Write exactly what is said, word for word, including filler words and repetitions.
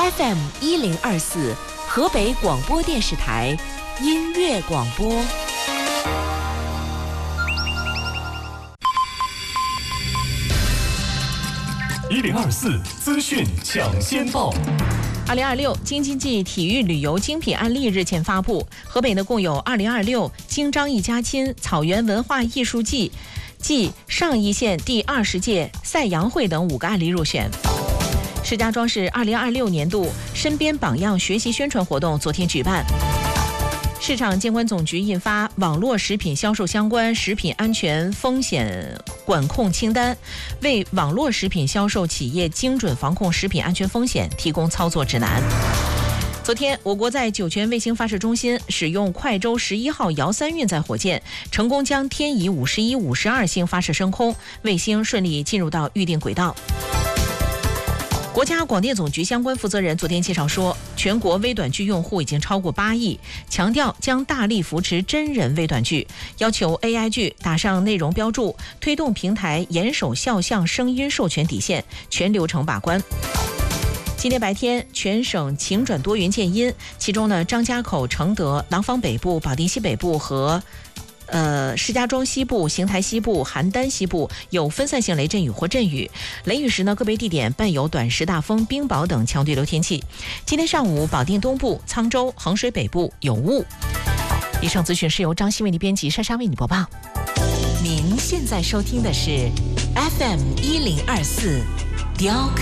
F M 一零二四，河北广播电视台音乐广播。 一零二四资讯抢先报。 二零二六京津冀体育旅游精品案例日前发布，河北呢共有二零二六京张一家亲草原文化艺术季暨上邑县第二十届赛阳会等五个案例入选。石家庄市二零二六年度身边榜样学习宣传活动昨天举办。市场监管总局印发网络食品销售相关食品安全风险管控清单，为网络食品销售企业精准防控食品安全风险提供操作指南。昨天，我国在酒泉卫星发射中心使用快舟十一号遥三运载火箭，成功将天乙五十一、五十二星发射升空，卫星顺利进入到预定轨道。国家广电总局相关负责人昨天介绍说，全国微短剧用户已经超过八亿，强调将大力扶持真人微短剧，要求 A I 剧打上内容标注，推动平台严守肖像声音授权底线，全流程把关。今天白天，全省晴转多云见阴，其中呢，张家口、承德、廊坊北部、保定西北部和呃，石家庄西部、邢台西部、邯郸西部有分散性雷阵雨或阵雨，雷雨时呢，个别地点伴有短时大风、冰雹等强对流天气。今天上午，保定东部、沧州、衡水北部有雾。以上资讯是由张希为你编辑，莎莎为你播报。 您现在收听的是 F M 一零二四，雕刻